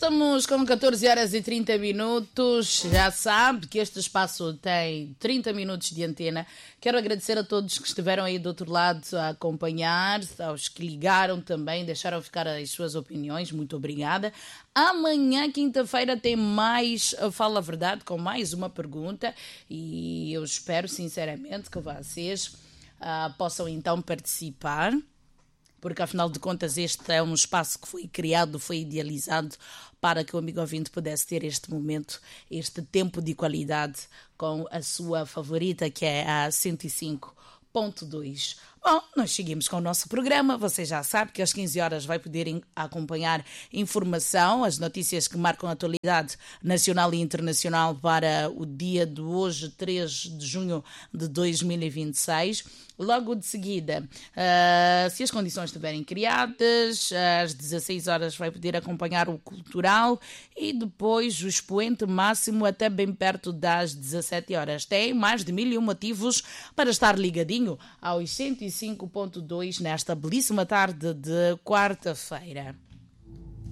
estamos com 14 horas e 30 minutos. Já sabe que este espaço tem 30 minutos de antena. Quero agradecer a todos que estiveram aí do outro lado a acompanhar, aos que ligaram também, deixaram ficar as suas opiniões. Muito obrigada. Amanhã, quinta-feira, tem mais Fala a Verdade, com mais uma pergunta. E eu espero, sinceramente, que vocês possam então participar. Porque, afinal de contas, este é um espaço que foi criado, foi idealizado para que o amigo ouvinte pudesse ter este momento, este tempo de qualidade com a sua favorita, que é a 105.2. Bom, nós seguimos com o nosso programa. Você já sabe que às 15 horas vai poder acompanhar informação, as notícias que marcam a atualidade nacional e internacional para o dia de hoje, 3 de junho de 2026. Logo de seguida, se as condições estiverem criadas, às 16 horas vai poder acompanhar o cultural e depois o expoente máximo até bem perto das 17 horas. Tem mais de 1001 motivos para estar ligadinho aos 105.2 nesta belíssima tarde de quarta-feira.